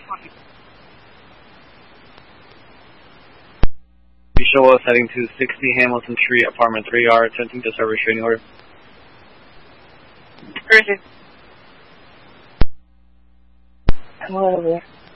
Show us heading to 60 Hamilton Street, apartment 3R, attempting to serve a restraining order. Crazy. Come over there.